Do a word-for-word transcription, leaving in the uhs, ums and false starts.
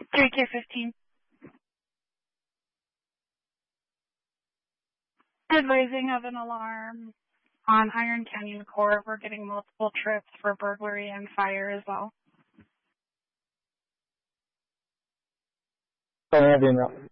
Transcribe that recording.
three K fifteen. Advising of an alarm on Iron Canyon Core. We're getting multiple trips for burglary and fire as well. Landing